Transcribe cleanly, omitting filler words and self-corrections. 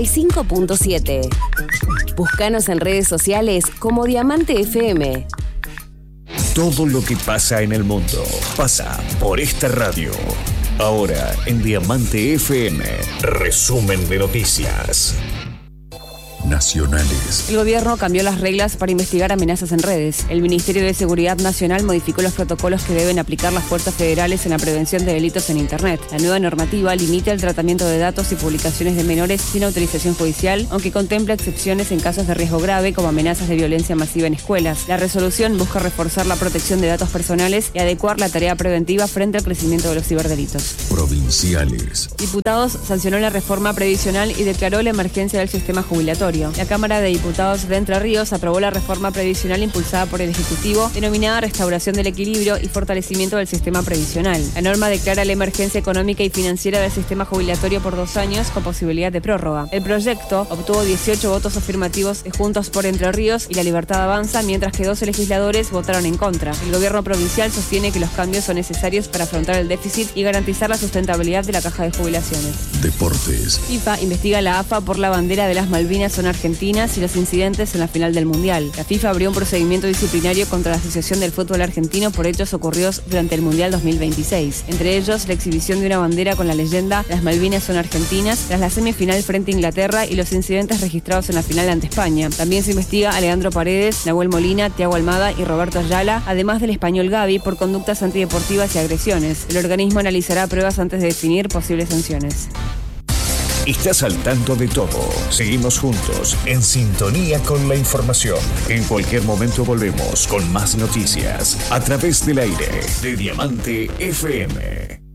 5.7. Búscanos en redes sociales como Diamante FM. Todo lo que pasa en el mundo pasa por esta radio. Ahora en Diamante FM, resumen de noticias nacionales. El gobierno cambió las reglas para investigar amenazas en redes. El Ministerio de Seguridad Nacional modificó los protocolos que deben aplicar las fuerzas federales en la prevención de delitos en Internet. La nueva normativa limita el tratamiento de datos y publicaciones de menores sin autorización judicial, aunque contempla excepciones en casos de riesgo grave como amenazas de violencia masiva en escuelas. La resolución busca reforzar la protección de datos personales y adecuar la tarea preventiva frente al crecimiento de los ciberdelitos. Provinciales. Diputados sancionó la reforma previsional y declaró la emergencia del sistema jubilatorio. La Cámara de Diputados de Entre Ríos aprobó la reforma previsional impulsada por el Ejecutivo, denominada Restauración del Equilibrio y Fortalecimiento del Sistema Previsional. La norma declara la emergencia económica y financiera del sistema jubilatorio por 2 años con posibilidad de prórroga. El proyecto obtuvo 18 votos afirmativos de Juntos por Entre Ríos y La Libertad Avanza, mientras que 12 legisladores votaron en contra. El gobierno provincial sostiene que los cambios son necesarios para afrontar el déficit y garantizar la sustentabilidad de la caja de jubilaciones. Deportes. FIFA investiga a la AFA por la bandera de las Malvinas son argentinas y los incidentes en la final del Mundial. La FIFA abrió un procedimiento disciplinario contra la Asociación del Fútbol Argentino por hechos ocurridos durante el Mundial 2026. Entre ellos, la exhibición de una bandera con la leyenda Las Malvinas son argentinas tras la semifinal frente a Inglaterra y los incidentes registrados en la final ante España. También se investiga a Leandro Paredes, Nahuel Molina, Thiago Almada y Roberto Ayala, además del español Gavi por conductas antideportivas y agresiones. El organismo analizará pruebas antes de definir posibles sanciones. Estás al tanto de todo. Seguimos juntos, en sintonía con la información. En cualquier momento volvemos con más noticias a través del aire de Diamante FM.